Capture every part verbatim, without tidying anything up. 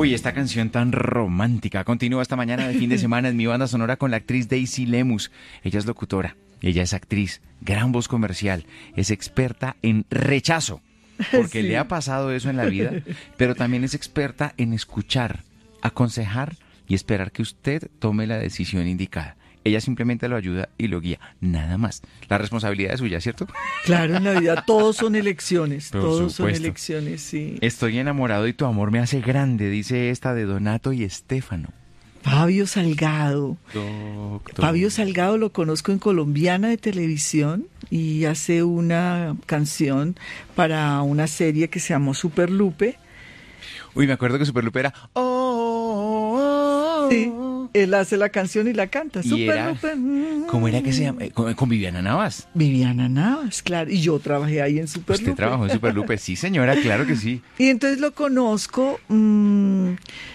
Uy, esta canción tan romántica continúa esta mañana de fin de semana en mi banda sonora con la actriz Daisy Lemus. Ella es locutora, ella es actriz, gran voz comercial, es experta en rechazo, porque sí. le ha pasado eso en la vida, pero también es experta en escuchar, aconsejar y esperar que usted tome la decisión indicada. Ella simplemente lo ayuda y lo guía, nada más. La responsabilidad es suya, ¿cierto? Claro, en la vida todos son elecciones, Por todos supuesto. son elecciones, sí. Estoy enamorado y tu amor me hace grande, dice esta de Donato y Estefano. Fabio Salgado. Doctor. Fabio Salgado lo conozco en Colombiana de Televisión y hace una canción para una serie que se llamó Super Lupe. Uy, me acuerdo que Super Lupe era... Oh, oh, oh, sí. Él hace la canción y la canta. Y Super era, Lupe. ¿cómo era que se llama? Con, con Viviana Navas. Viviana Navas, claro. Y yo trabajé ahí en Super Usted Lupe. Usted trabajó en Super Lupe, sí señora, claro que sí. Y entonces lo conozco mmm,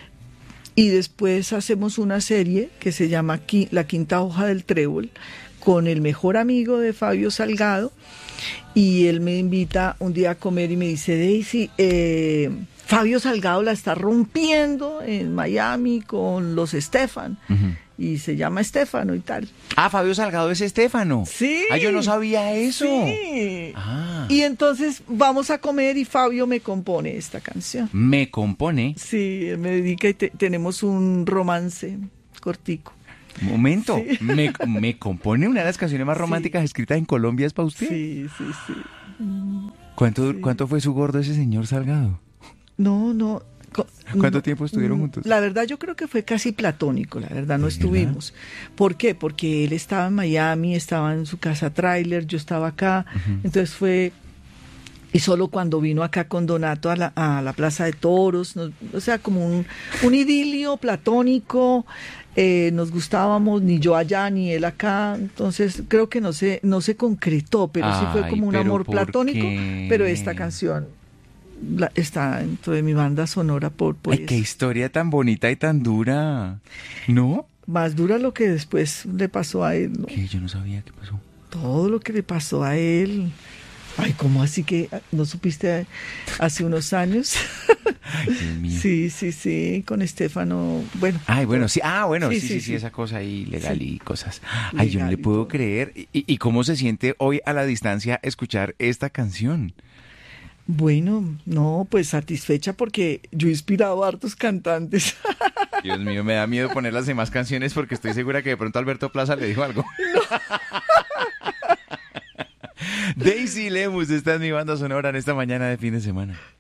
y después hacemos una serie que se llama La Quinta Hoja del Trébol con el mejor amigo de Fabio Salgado y él me invita un día a comer y me dice, Daisy, eh... Fabio Salgado la está rompiendo en Miami con los Estefan. Uh-huh. Y se llama Estefano y tal. Ah, Fabio Salgado es Estefano. Sí. Ah, yo no sabía eso. Sí. Ah. Y entonces vamos a comer y Fabio me compone esta canción. ¿Me compone? Sí, él me dedica y te, tenemos un romance cortico. Momento, sí. me, me compone una de las canciones más románticas sí. escritas en Colombia, ¿es para usted? Sí, sí, sí. ¿Cuánto, sí. ¿Cuánto fue su gordo ese señor Salgado? No, no. ¿Cuánto no, tiempo estuvieron juntos? La verdad yo creo que fue casi platónico, la verdad no ¿verdad? estuvimos. ¿Por qué? Porque él estaba en Miami, estaba en su casa tráiler, yo estaba acá, uh-huh. entonces fue... Y solo cuando vino acá con Donato a la, a la Plaza de Toros, no, o sea, como un, un idilio platónico, eh, nos gustábamos, ni yo allá, ni él acá, entonces creo que no se, no se concretó, pero Ay, sí fue como un amor platónico, qué? Pero esta canción... La, está dentro de mi banda sonora por, por Ay, qué historia tan bonita y tan dura, ¿no? Más dura lo que después le pasó a él, ¿no? ¿Qué? Yo no sabía qué pasó. Todo lo que le pasó a él. Ay, ¿cómo así que no supiste hace unos años? Ay, Dios mío. Sí, sí, sí, con Estefano, bueno. Ay, bueno, sí, ah, bueno, sí, sí, sí, sí, sí. esa cosa ahí legal sí. y cosas. Ay, legal yo no le puedo todo. creer. ¿Y, ¿Y cómo se siente hoy a la distancia escuchar esta canción? Bueno, no, pues satisfecha porque yo he inspirado a hartos cantantes. Dios mío, me da miedo poner las demás canciones porque estoy segura que de pronto Alberto Plaza le dijo algo. No. Daisy Lemus está en mi banda sonora en esta mañana de fin de semana.